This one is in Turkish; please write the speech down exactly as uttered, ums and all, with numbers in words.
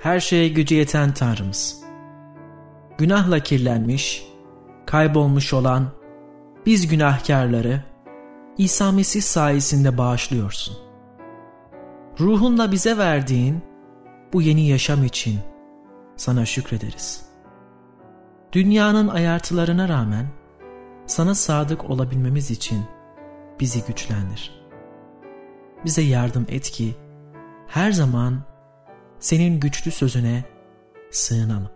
her şeye gücü yeten Tanrımız, günahla kirlenmiş, kaybolmuş olan biz günahkarları İsa Mesih sayesinde bağışlıyorsun. Ruhunla bize verdiğin bu yeni yaşam için sana şükrederiz. Dünyanın ayartılarına rağmen sana sadık olabilmemiz için bizi güçlendir. Bize yardım et ki her zaman senin güçlü sözüne sığınalım.